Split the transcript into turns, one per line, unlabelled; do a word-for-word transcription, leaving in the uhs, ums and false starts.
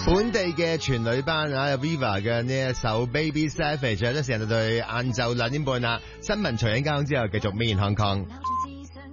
本地嘅全女班啊 ，Viva 嘅呢一首 Baby Savage，仲有得時間到對晏晝兩點半啦。新聞隨影交通之後，繼續 Made in Hong Kong。